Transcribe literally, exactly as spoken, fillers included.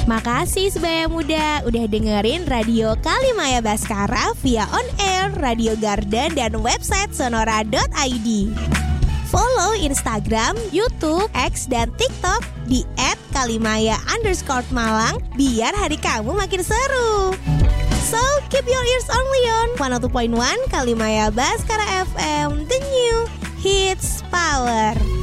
Makasih Sebaya Muda udah dengerin Radio Kalimaya Baskara via on air, Radio Garden, dan website sonora dot i d. Follow Instagram, YouTube, X, dan TikTok di et kalimaya underscore malang biar hari kamu makin seru. So, keep your ears only on one oh two point one Kalimaya Baskara F M, the new hits power.